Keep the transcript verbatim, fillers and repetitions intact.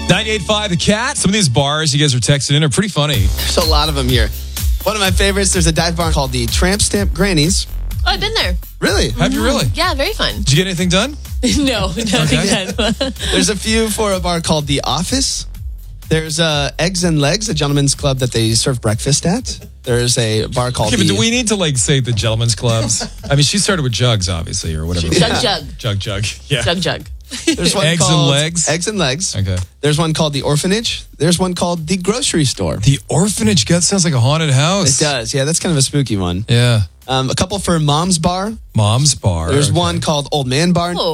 ninety-eight point five The Cat. Some of these bars you guys are texting in are pretty funny. There's a lot of them here. One of my favorites, there's a dive bar called the Tramp Stamp Grannies. Oh, I've been there. Really? Have you really? Yeah, very fun. Did you get anything done? no, nothing Okay. done. There's a few for a bar called The Office. There's uh, Eggs and Legs, a gentleman's club that they serve breakfast at. There's a bar called Okay, but the... do we need to like say the gentlemen's clubs? I mean, she started with Jugs, obviously, or whatever. Jug, jug. Jug, jug. Yeah. Jug, jug. There's one Eggs and called Legs? Eggs and Legs. Okay. There's one called The Orphanage. There's one called The Grocery Store. The orphanage. That sounds like a haunted house. It does. Yeah, that's kind of a spooky one. Yeah. Um, a couple for Mom's Bar. Mom's bar. There's okay. one called Old Man Bar. Oh.